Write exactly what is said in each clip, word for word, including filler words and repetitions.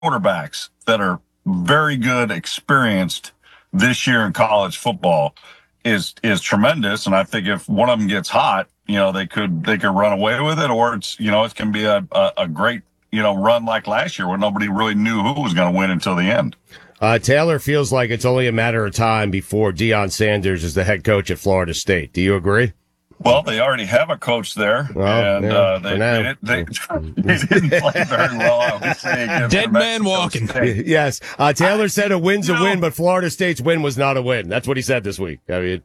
quarterbacks that are very good, experienced this year in college football is is tremendous. And I think if one of them gets hot, you know, they could they could run away with it, or it's you know it can be a a, a great you know run like last year where nobody really knew who was going to win until the end. Uh, Taylor feels like it's only a matter of time before Deion Sanders is the head coach at Florida State. Do you agree? Well, they already have a coach there, well, and yeah, uh, they, they, they, they didn't play very well. I would say against Dead man walking. State. Yes, uh, Taylor I, said a win's a know, win, but Florida State's win was not a win. That's what he said this week. I mean,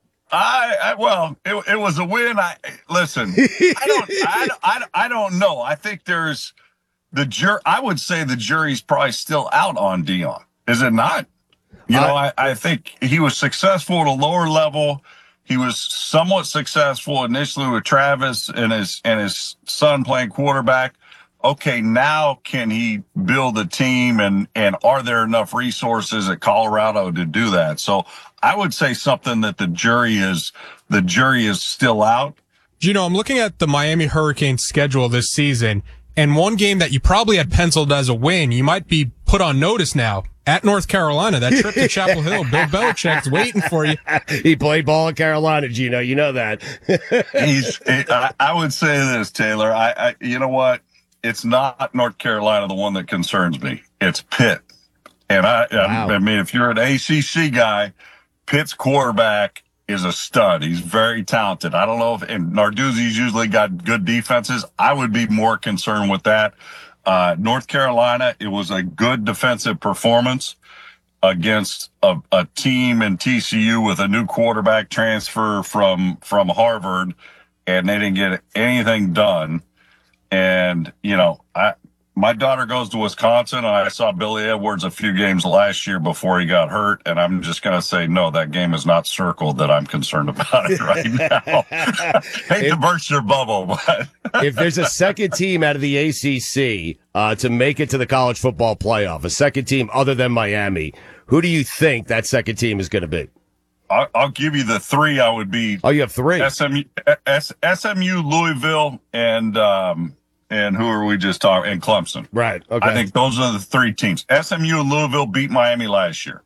I, I well, it, it was a win. I listen. I don't, I, I, I don't know. I think there's the jur. I would say the jury's probably still out on Deion. Is it not? You know, I, I think he was successful at a lower level. He was somewhat successful initially with Travis and his and his son playing quarterback. Okay, now can he build a team, and and are there enough resources at Colorado to do that? So I would say something that the jury is the jury is still out. You know, I'm looking at the Miami Hurricanes schedule this season, and one game that you probably had penciled as a win, you might be put on notice now. At North Carolina, that trip to Chapel Hill, Bill Belichick's waiting for you. He played ball at Carolina, Gino. You know that. He's. I, I would say this, Taylor. I, I. You know what? It's not North Carolina the one that concerns me. It's Pitt. And I. Wow. I, I mean, if you're an A C C guy, Pitt's quarterback is a stud. He's very talented. I don't know if and Narduzzi's usually got good defenses. I would be more concerned with that. Uh, North Carolina, it was a good defensive performance against a, a team in T C U with a new quarterback transfer from from Harvard, and they didn't get anything done. And, you know, I my daughter goes to Wisconsin, and I saw Billy Edwards a few games last year before he got hurt, and I'm just going to say, no, that game is not circled that I'm concerned about it right now. Hate if, to burst your bubble, but... if there's a second team out of the A C C uh, to make it to the college football playoff, a second team other than Miami, who do you think that second team is going to be? I'll, I'll give you the three. I would be... Oh, you have three. S M U, S, SMU, Louisville, and... Um, And who are we just talking? And Clemson. Right. Okay. I think those are the three teams. S M U and Louisville beat Miami last year.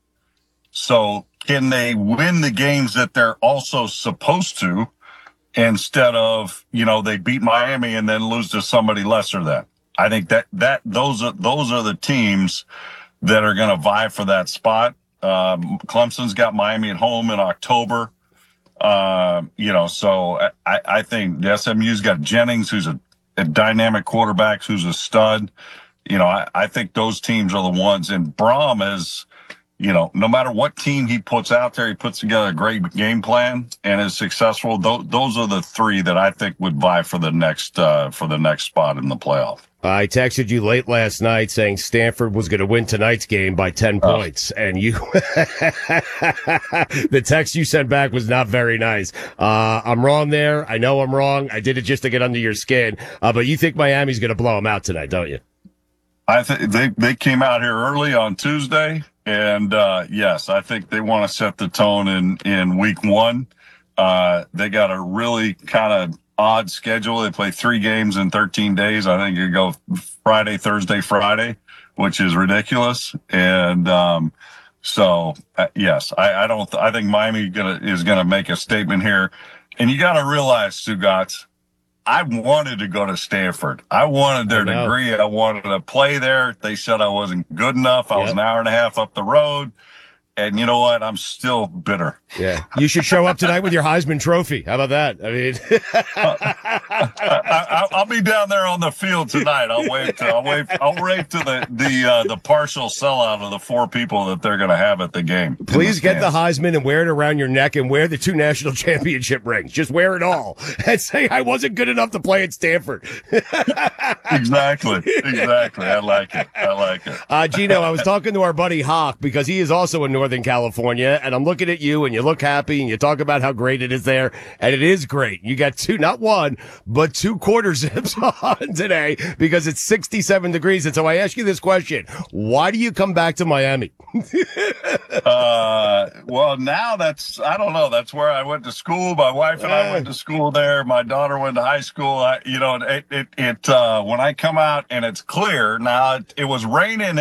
So can they win the games that they're also supposed to instead of, you know, they beat Miami and then lose to somebody lesser than? I think that, that those are, those are the teams that are going to vie for that spot. Um, Clemson's got Miami at home in October. Uh, you know, so I, I think the S M U's got Jennings, who's a, a dynamic quarterback who's a stud. You know, I, I think those teams are the ones. And Brom is, you know, no matter what team he puts out there, he puts together a great game plan and is successful. Those, those are the three that I think would vie for the next uh, for the next spot in the playoff. I texted you late last night saying Stanford was going to win tonight's game by ten oh. points, and you, the text you sent back was not very nice. Uh, I'm wrong there. I know I'm wrong. I did it just to get under your skin. Uh, but you think Miami's going to blow them out tonight, don't you? I think they, they came out here early on Tuesday, and uh, yes, I think they want to set the tone in, in week one. Uh, they got a really kind of odd schedule. They play three games in thirteen days. I think you go Friday, Thursday, Friday, which is ridiculous. And um, so, uh, yes, I, I don't. Th- I think Miami gonna is gonna make a statement here. And you got to realize, Stugotz, I wanted to go to Stanford. I wanted their I degree. I wanted to play there. They said I wasn't good enough. I yep. was an hour and a half up the road. And you know what? I'm still bitter. Yeah. You should show up tonight with your Heisman Trophy. How about that? I mean, I, I'll be down there on the field tonight. I'll wave to, I'll wave, I'll wave to the, the, uh, the partial sellout of the four people that they're going to have at the game. Please the get the Heisman and wear it around your neck and wear the two national championship rings. Just wear it all and say, I wasn't good enough to play at Stanford. Exactly. Exactly. I like it. I like it. Uh, Gino, I was talking to our buddy Hawk because he is also in Northern California, and I'm looking at you, and you look happy, and you talk about how great it is there, and it is great. You got two, not one, but two quarter zips on today because it's sixty-seven degrees. And so I ask you this question: why do you come back to Miami? uh, well, now that's, I don't know. That's where I went to school. My wife and I went to school there. My daughter went to high school. I, you know, it, it, it, uh, when I come out and it's clear now, it, it was raining